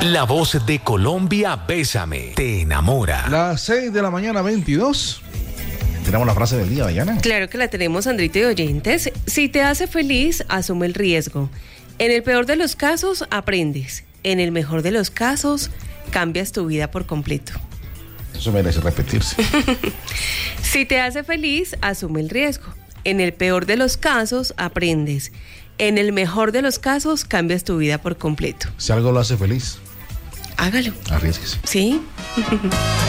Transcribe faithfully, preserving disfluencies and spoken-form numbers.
La voz de Colombia, Bésame, te enamora. Las seis de la mañana, veintidós. ¿Tenemos la frase del día, Dayana? Claro que la tenemos, Andrito y oyentes. Si te hace feliz, asume el riesgo. En el peor de los casos, aprendes. En el mejor de los casos, cambias tu vida por completo. Eso merece repetirse. Si te hace feliz, asume el riesgo. En el peor de los casos, aprendes. En el mejor de los casos, cambias tu vida por completo. Si algo lo hace feliz, hágalo. arriesguese. Sí.